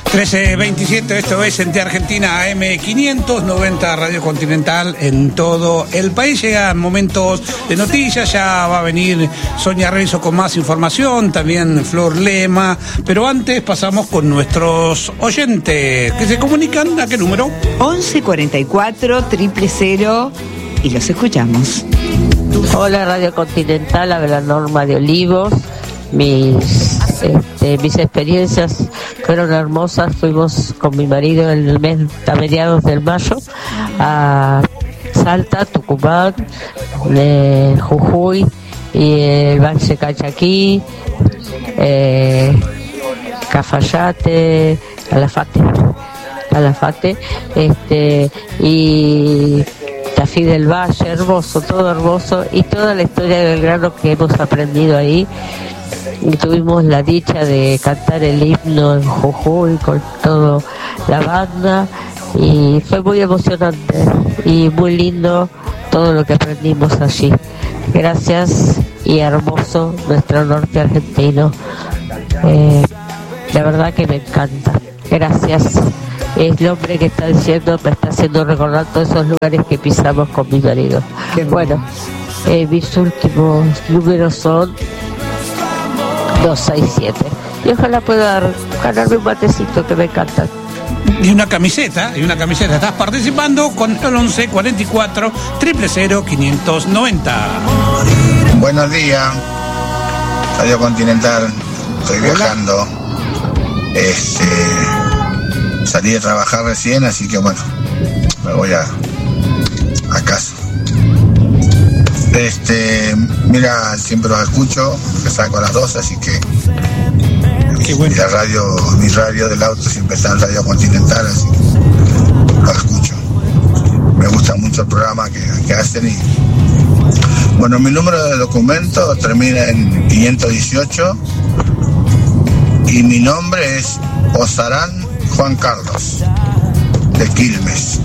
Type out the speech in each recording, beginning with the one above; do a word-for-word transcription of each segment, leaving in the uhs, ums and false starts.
trece veintisiete, esto es Ente Argentina A M quinientos noventa Radio Continental en todo el país. Llegan momentos de noticias, ya va a venir Sonia Renzo con más información, también Flor Lema, pero antes pasamos con nuestros oyentes que se comunican. ¿A qué número? once cuarenta y cuatro, triple cero y los escuchamos. Hola Radio Continental, habla Norma de Olivos. Mis, este, mis experiencias fueron hermosas. Fuimos con mi marido en el mes, a mediados del mayo, a Salta, Tucumán, eh, Jujuy y el Valle Cachaquí, eh, Cafayate, Calafate, Calafate, este, y Tafí del Valle, hermoso, todo hermoso, y toda la historia de Belgrano que hemos aprendido ahí. Y tuvimos la dicha de cantar el himno en Jujuy con toda la banda y fue muy emocionante y muy lindo todo lo que aprendimos allí. Gracias y hermoso nuestro norte argentino. Eh, la verdad que me encanta. Gracias. Es el hombre que está diciendo, me está haciendo recordar todos esos lugares que pisamos con mi marido. Bueno, eh, mis últimos números son dos seis siete. Y ojalá pueda ganarme un matecito que me encanta. Y una camiseta, y una camiseta. Estás participando con el once cuarenta y cuatro, triple cero, quinientos noventa. Buenos días, Radio Continental. Estoy viajando. Este, salí de trabajar recién, así que bueno, me voy a, a casa. Este, mira, siempre los escucho, que salgo a las dos, así que Qué bueno. la radio, mi radio del auto siempre está en Radio Continental, así que los escucho. Me gusta mucho el programa que, que hacen y bueno, mi número de documento termina en quinientos dieciocho y mi nombre es Osarán Juan Carlos de Quilmes.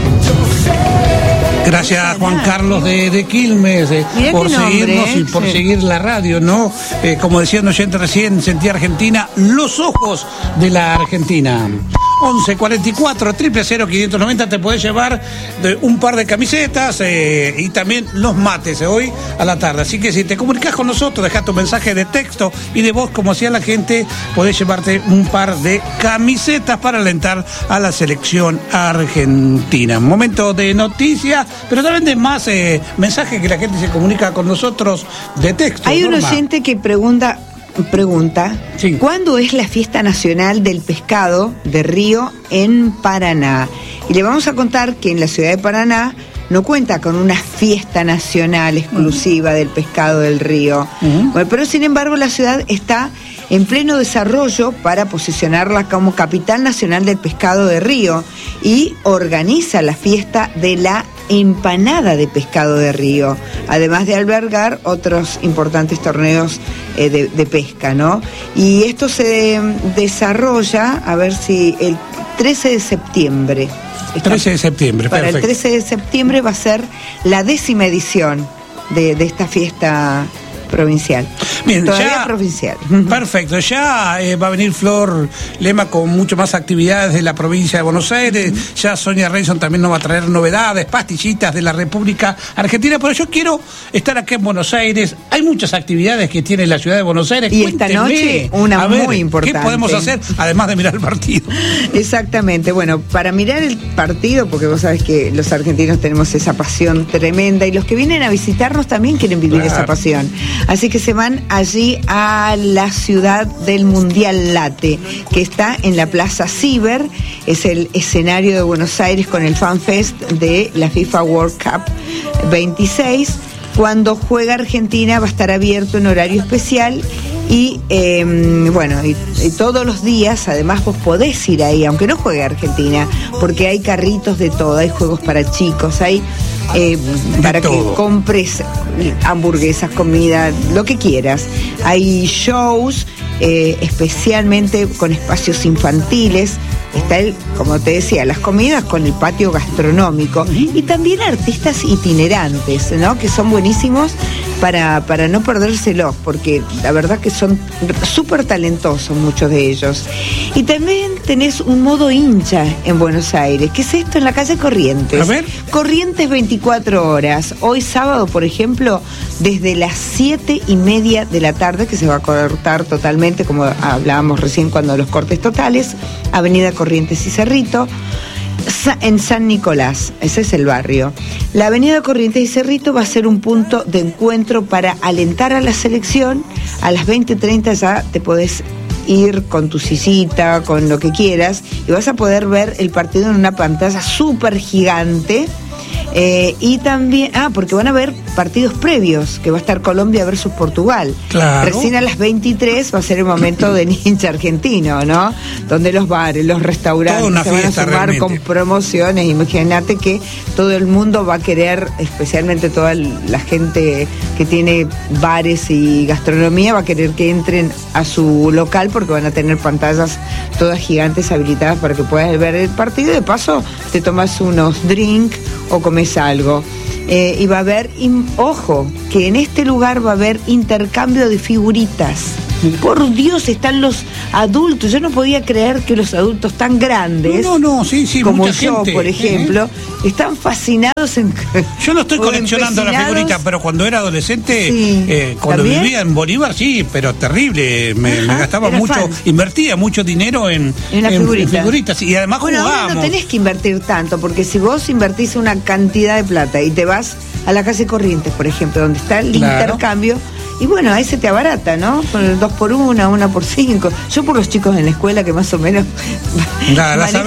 Gracias Juan Carlos de, de Quilmes eh, por seguirnos nombre, y por sí. seguir la radio, ¿no? Eh, como decía un oyente recién, Sentí Argentina, los ojos de la Argentina. once cuarenta y cuatro, triple cero, quinientos noventa, te podés llevar de un par de camisetas eh, y también los mates eh, hoy a la tarde. Así que si te comunicas con nosotros, dejá tu mensaje de texto y de voz, como hacía la gente, podés llevarte un par de camisetas para alentar a la selección argentina. Momento de noticias, pero también de más eh, mensajes que la gente se comunica con nosotros de texto. Hay Norma. un oyente que pregunta... Pregunta, sí. ¿Cuándo es la fiesta nacional del pescado de Río en Paraná? Y le vamos a contar que en la ciudad de Paraná no cuenta con una fiesta nacional exclusiva uh-huh. del pescado del río. Uh-huh. Bueno, pero sin embargo la ciudad está en pleno desarrollo para posicionarla como capital nacional del pescado de Río y organiza la fiesta de la empanada de pescado de río, además de albergar otros importantes torneos eh, de, de pesca, ¿no? Y esto se desarrolla, a ver si el trece de septiembre. Está, trece de septiembre, para perfecto. el trece de septiembre va a ser la décima edición de, de esta fiesta provincial. Bien, todavía ya, provincial. Perfecto, ya eh, va a venir Flor Lema con mucho más actividades de la provincia de Buenos Aires, uh-huh. ya Sonia Renson también nos va a traer novedades, pastillitas de la República Argentina, pero yo quiero estar aquí en Buenos Aires, hay muchas actividades que tiene la ciudad de Buenos Aires. Y esta noche una a ver, muy importante. ¿qué podemos hacer además de mirar el partido? Exactamente, bueno, para mirar el partido, porque vos sabés que los argentinos tenemos esa pasión tremenda y los que vienen a visitarnos también quieren vivir claro. esa pasión. Así que se van allí a la ciudad del Mundial Late, que está en la Plaza Ciber, es el escenario de Buenos Aires con el FanFest de la FIFA World Cup veintiséis. Cuando juega Argentina va a estar abierto en horario especial y eh, bueno, y, y todos los días además vos podés ir ahí, aunque no juegue Argentina, porque hay carritos de todo, hay juegos para chicos, hay eh, para que compres hamburguesas, comida, lo que quieras. Hay shows, eh, especialmente con espacios infantiles, está el, como te decía, las comidas con el patio gastronómico y también artistas itinerantes, ¿no? Que son buenísimos para, para no perdérselos, porque la verdad que son súper talentosos muchos de ellos. Y también tenés un modo hincha en Buenos Aires. ¿Qué es esto? En la calle Corrientes. A ver. Corrientes veinticuatro horas. Hoy sábado, por ejemplo, desde las siete y media de la tarde, que se va a cortar totalmente, como hablábamos recién cuando los cortes totales, Avenida Corrientes y Cerrito, en San Nicolás, ese es el barrio. La Avenida Corrientes y Cerrito va a ser un punto de encuentro para alentar a la selección. A las veinte treinta ya te podés ir con tu sillita, con lo que quieras, y vas a poder ver el partido en una pantalla súper gigante. Eh, y también, ah, porque van a haber partidos previos, que va a estar Colombia versus Portugal. Claro. Recién a las veintitrés va a ser el momento del hincha argentino, ¿no? Donde los bares, los restaurantes se van a sumar realmente con promociones. Imagínate que todo el mundo va a querer, especialmente toda la gente que tiene bares y gastronomía, va a querer que entren a su local porque van a tener pantallas todas gigantes habilitadas para que puedas ver el partido. Y de paso te tomas unos drinks o comes algo. Eh, y va a haber, y, ojo, que en este lugar va a haber intercambio de figuritas. Por Dios, están los adultos. Yo no podía creer que los adultos tan grandes, no, no, no, sí, sí, como mucha yo, gente, por ejemplo, ¿eh? Están fascinados en... Yo no estoy coleccionando las figuritas, pero cuando era adolescente, sí, eh, cuando ¿también? Vivía en Bolívar, sí, pero terrible. Me, Ajá, me gastaba mucho, fan. invertía mucho dinero en, en, en, figurita. en figuritas. Y además bueno, jugábamos. Ahora no tenés que invertir tanto, porque si vos invertís una cantidad de plata y te vas a la calle Corrientes, por ejemplo, donde está el claro. intercambio, y bueno, ahí se te abarata, ¿no? Con el dos por una, una por cinco. Yo por los chicos en la escuela que más o menos... Nada,